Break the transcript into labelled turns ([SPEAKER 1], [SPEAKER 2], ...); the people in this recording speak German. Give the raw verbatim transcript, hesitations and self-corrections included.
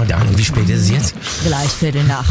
[SPEAKER 1] Keine Ahnung, wie spät ist es jetzt?
[SPEAKER 2] Gleich Viertel nach